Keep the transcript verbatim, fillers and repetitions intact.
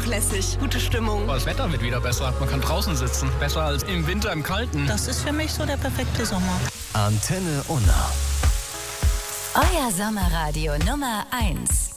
nachlässig. Gute Stimmung. Das Wetter wird wieder besser. Man kann draußen sitzen. Besser als im Winter im Kalten. Das ist für mich so der perfekte Sommer. Antenne Unna. Euer Sommerradio Nummer eins.